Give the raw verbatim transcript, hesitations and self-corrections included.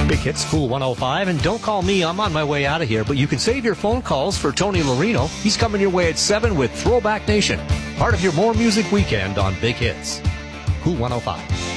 Big Hits, Cool one oh five. And don't call me, I'm on my way out of here. But you can save your phone calls for Tony Larino. He's coming your way at seven with Throwback Nation. Part of your More Music Weekend on Big Hits. Cool one oh five.